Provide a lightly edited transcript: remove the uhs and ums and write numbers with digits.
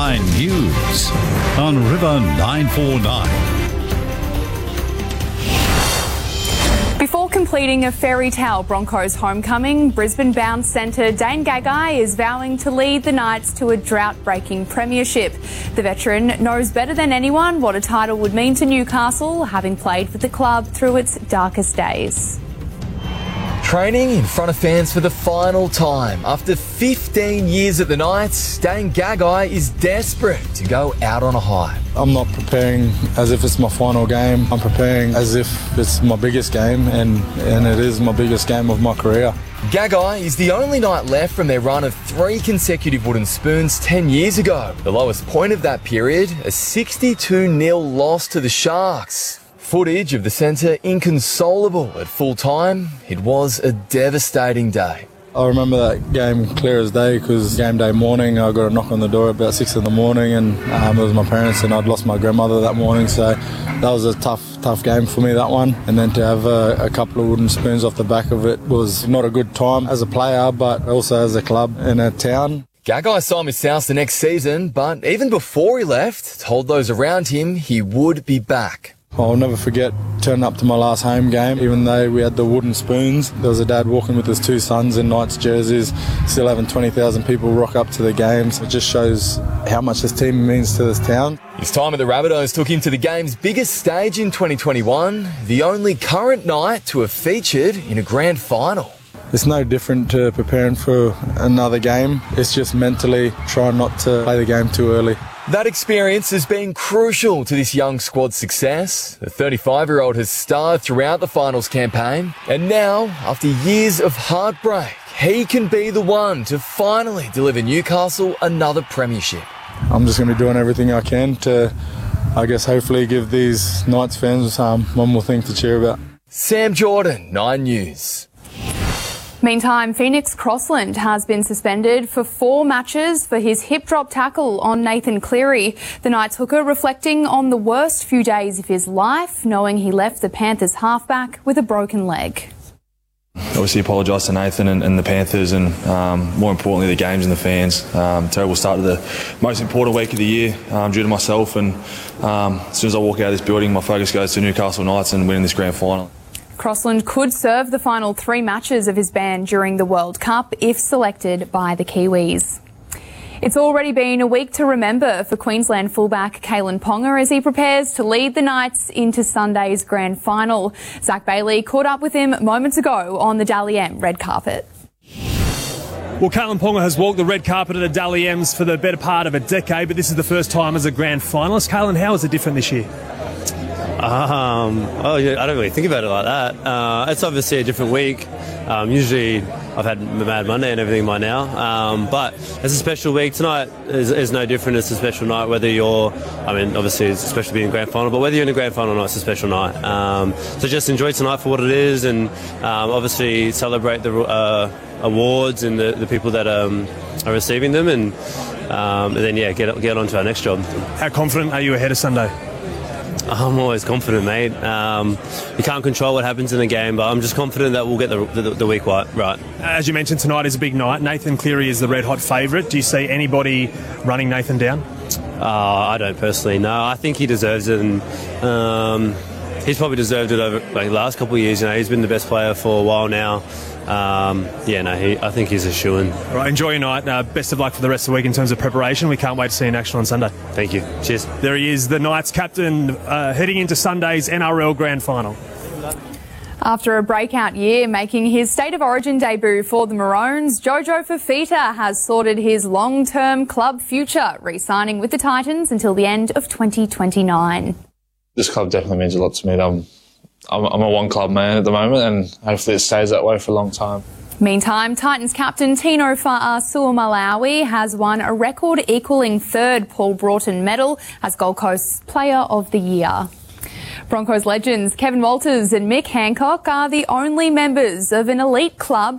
9 News on River 949. Before completing a fairy tale Broncos homecoming, Brisbane-bound centre Dane Gagai is vowing to lead the Knights to a drought-breaking premiership. The veteran knows better than anyone what a title would mean to Newcastle, having played for the club through its darkest days. Training in front of fans for the final time. After 15 years at the Knights, Dane Gagai is desperate to go out on a high. I'm not preparing as if it's my final game. I'm preparing as if it's my biggest game, and it is my biggest game of my career. Gagai is the only Knight left from their run of 3 consecutive wooden spoons 10 years ago. The lowest point of that period, a 62-0 loss to the Sharks. Footage of the centre inconsolable at full time. It was a devastating day. I remember that game clear as day because game day morning I got a knock on the door about 6 in the morning, and it was my parents, and I'd lost my grandmother that morning, so that was a tough game for me, that one. And then to have a couple of wooden spoons off the back of it was not a good time as a player, but also as a club in a town. Gagai signed with South the next season, but even before he left, told those around him he would be back. I'll never forget turning up to my last home game, even though we had the wooden spoons. There was a dad walking with his 2 sons in Knights jerseys, still having 20,000 people rock up to the games. It just shows how much this team means to this town. His time at the Rabbitohs took him to the game's biggest stage in 2021, the only current Knight to have featured in a grand final. It's no different to preparing for another game. It's just mentally trying not to play the game too early. That experience has been crucial to this young squad's success. The 35-year-old has starred throughout the finals campaign, and now, after years of heartbreak, he can be the one to finally deliver Newcastle another premiership. I'm just going to be doing everything I can to, I guess, hopefully give these Knights fans one more thing to cheer about. Sam Jordan, 9 News. Meantime, Phoenix Crossland has been suspended for 4 matches for his hip drop tackle on Nathan Cleary. The Knights hooker reflecting on the worst few days of his life, knowing he left the Panthers halfback with a broken leg. Obviously apologise to Nathan and the Panthers, and more importantly the games and the fans. Terrible start to the most important week of the year due to myself, and as soon as I walk out of this building my focus goes to Newcastle Knights and winning this grand final. Crossland could serve the final 3 matches of his ban during the World Cup if selected by the Kiwis. It's already been a week to remember for Queensland fullback Kalyn Ponga as he prepares to lead the Knights into Sunday's grand final. Zach Bailey caught up with him moments ago on the Dally M red carpet. Well, Kalyn Ponga has walked the red carpet at the Dally M's for the better part of a decade, but this is the first time as a grand finalist. Kalyn, how is it different this year? I don't really think about it like that. It's obviously a different week. Usually I've had Mad Monday and everything by now, but it's a special week. Tonight is no different. It's a special night, whether you're, obviously it's especially being in grand final, but whether you're in a grand final or not, it's a special night. So just enjoy tonight for what it is, and obviously celebrate the awards and the people that are receiving them, and then get on to our next job. How confident are you ahead of Sunday? I'm always confident, mate. You can't control what happens in the game, but I'm just confident that we'll get the week right. As you mentioned, tonight is a big night. Nathan Cleary is the red-hot favourite. Do you see anybody running Nathan down? I don't personally, no. I think he deserves it, and he's probably deserved it over the last couple of years. He's been the best player for a while now. I think he's a shoo-in. All right, enjoy your night. Best of luck for the rest of the week in terms of preparation. We can't wait to see you in action on Sunday. Thank you. Cheers. There he is, the Knights captain, heading into Sunday's NRL Grand Final. After a breakout year making his State of Origin debut for the Maroons, Jojo Fifita has sorted his long-term club future, re-signing with the Titans until the end of 2029. This club definitely means a lot to me. I'm a one-club man at the moment, and hopefully it stays that way for a long time. Meantime, Titans captain Tino Fa'asuamaleaui has won a record-equalling 3rd Paul Broughton medal as Gold Coast's Player of the Year. Broncos legends Kevin Walters and Mick Hancock are the only members of an elite club